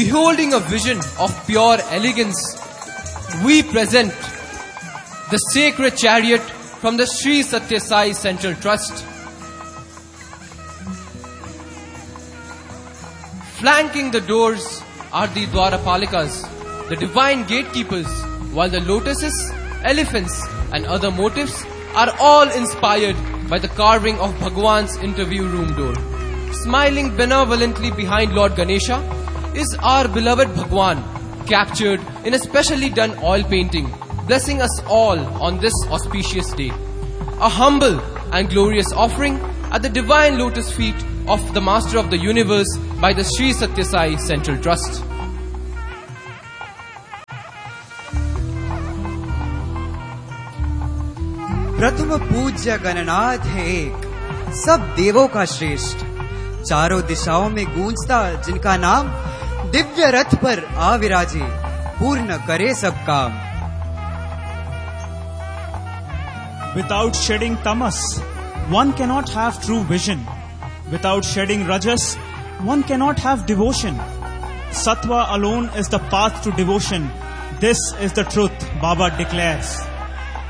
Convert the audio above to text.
beholding a vision of pure elegance, we present the sacred chariot from the Sri Satya Sai Central Trust. Flanking the doors are the Dwarapalikas, the divine gatekeepers, while the lotuses, elephants and other motifs are all inspired by the carving of Bhagwan's interview room door. Smiling benevolently behind Lord Ganesha is our beloved Bhagwan, captured in a specially done oil painting, blessing us all on this auspicious day. A humble and glorious offering at the divine lotus feet of the Master of the Universe by the Sri Satya Sai Central Trust. प्रथम पूज्य गणनाथ है एक, सब देवों का श्रेष्ठ, चारों दिशाओं में गूंजता जिनका नाम, दिव्य रथ पर आ विराजे, पूर्ण करे सब काम. Without shedding tamas, one cannot have true vision. Without shedding rajas, one cannot have devotion. Sattva alone is the path to devotion. This is the truth Baba declares.